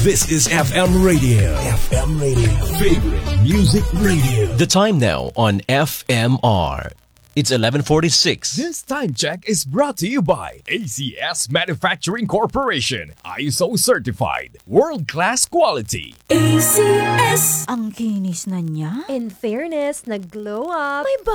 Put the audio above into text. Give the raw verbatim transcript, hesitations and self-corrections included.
This is F M Radio. F M Radio. Favorite Music Radio. The time now on F M R. It's eleven forty-six. This time check is brought to you by A C S Manufacturing Corporation. I S O certified. World-class quality. A C S. Ang kinis na niya. In fairness, nag-glow up. May